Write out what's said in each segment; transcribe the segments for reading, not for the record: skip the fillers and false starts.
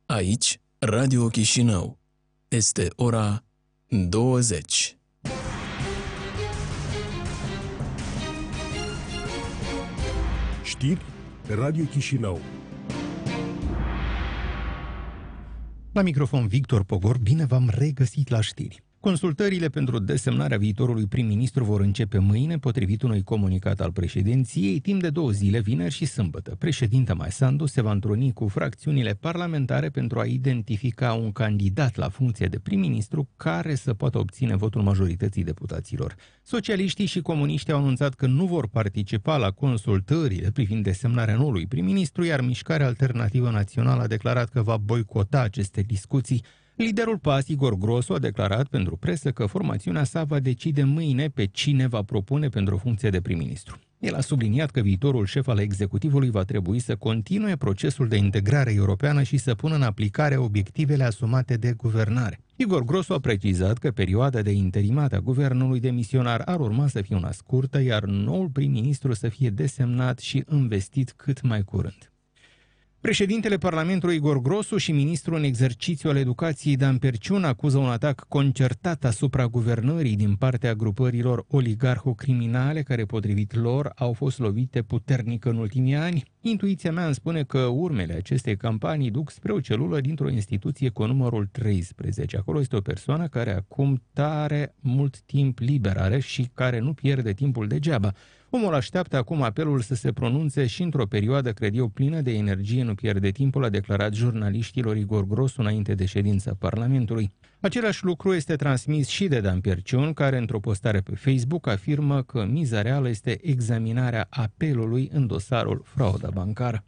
Aici, Radio Chișinău. Este ora 20. Știri Radio Chișinău. La microfon Victor Pogor, bine v-am regăsit la știri. Consultările pentru desemnarea viitorului prim-ministru vor începe mâine, potrivit unui comunicat al președinției, timp de 2 zile, vineri și sâmbătă. Președinta Maia Sandu se va întruni cu fracțiunile parlamentare pentru a identifica un candidat la funcție de prim-ministru care să poată obține votul majorității deputaților. Socialiștii și comuniștii au anunțat că nu vor participa la consultările privind desemnarea noului prim-ministru, iar Mișcarea Alternativă Națională a declarat că va boicota aceste discuții. Liderul PAS, Igor Grosu, a declarat pentru presă că formațiunea sa va decide mâine pe cine va propune pentru o funcție de prim-ministru. El a subliniat că viitorul șef al executivului va trebui să continue procesul de integrare europeană și să pună în aplicare obiectivele asumate de guvernare. Igor Grosu a precizat că perioada de interimat a guvernului demisionar ar urma să fie una scurtă, iar noul prim-ministru să fie desemnat și investit cât mai curând. Președintele Parlamentului Igor Grosu și ministrul în exercițiu al educației Dan Perciun acuză un atac concertat asupra guvernării din partea grupărilor oligarho-criminale care, potrivit lor, au fost lovite puternic în ultimii ani. Intuiția mea îmi spune că urmele acestei campanii duc spre o celulă dintr-o instituție cu numărul 13. Acolo este o persoană care acum tare mult timp liber are și care nu pierde timpul degeaba. Omul așteaptă acum apelul să se pronunțe și într-o perioadă, cred eu, plină de energie, nu pierde timpul, a declarat jurnaliștilor Igor Grosu înainte de ședința Parlamentului. Același lucru este transmis și de Dan Perciun, care într-o postare pe Facebook afirmă că miza reală este examinarea apelului în dosarul frauda bancară.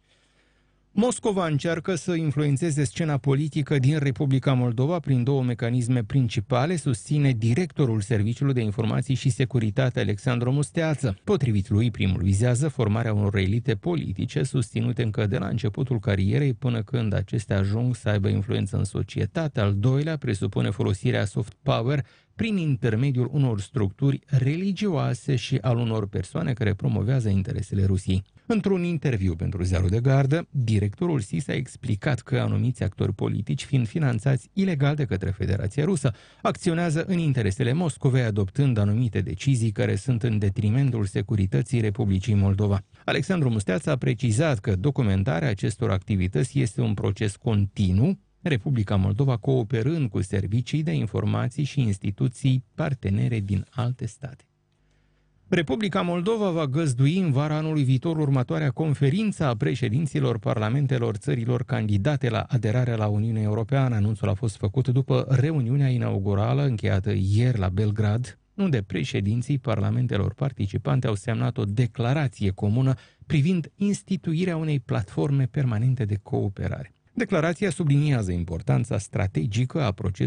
Moscova încearcă să influențeze scena politică din Republica Moldova prin 2 mecanisme principale, susține directorul Serviciului de Informații și Securitate Alexandru Musteață. Potrivit lui, primul vizează formarea unor elite politice susținute încă de la începutul carierei până când acestea ajung să aibă influență în societate. Al doilea presupune folosirea soft power prin intermediul unor structuri religioase și al unor persoane care promovează interesele Rusiei. Într-un interviu pentru Ziarul de Gardă, directorul SIS a explicat că anumiți actori politici, fiind finanțați ilegal de către Federația Rusă, acționează în interesele Moscovei, adoptând anumite decizii care sunt în detrimentul securității Republicii Moldova. Alexandru Musteață a precizat că documentarea acestor activități este un proces continuu, Republica Moldova cooperând cu servicii de informații și instituții partenere din alte state. Republica Moldova va găzdui în vara anului viitor următoarea conferință a președinților parlamentelor țărilor candidate la aderarea la Uniunea Europeană. Anunțul a fost făcut după reuniunea inaugurală încheiată ieri la Belgrad, unde președinții parlamentelor participante au semnat o declarație comună privind instituirea unei platforme permanente de cooperare. Declarația subliniază importanța strategică a procesului